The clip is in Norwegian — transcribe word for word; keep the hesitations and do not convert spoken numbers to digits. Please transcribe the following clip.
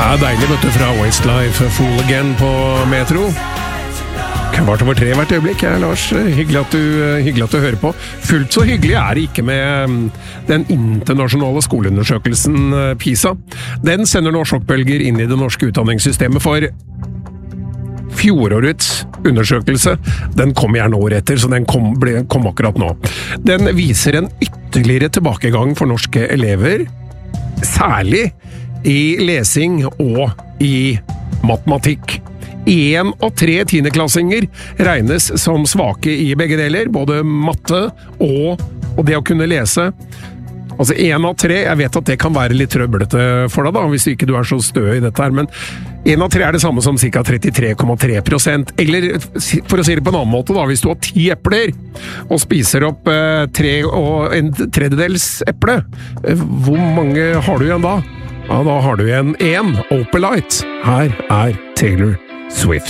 Ja, deilig, vet du, fra Westlife, Fool Again på Metro. Kvart over tre hvert øyeblikk, ja, Lars. Hyggelig at, du, hyggelig at du hører på. Fullt så hyggelig er det ikke med den internasjonale skoleundersøkelsen PISA. Den sender nå sjokkbølger inn i det norske utdanningssystemet for fjorårets undersøkelse. Den kom gjerne år etter, så den kom, ble, kom akkurat nå. Den viser en ytterligere tilbakegang for norske elever, særlig i lesing og i matematikk. En av tre tiendeklassinger regnes som svake i begge deler, både matte og, og det å kunne lese. Altså en av tre, jeg vet at det kan være litt trøblete for deg da, hvis ikke du er så stø i dette her, men en av tre er det samme som ca. trettitre komma tre prosent. Eller for å si det på en annen måte da, hvis du har ti epler og spiser opp eh, tre og en tredjedels eple, eh, hvor mange har du igjen da? Ja, da har du igjen en Opelite. Her er Taylor Swift.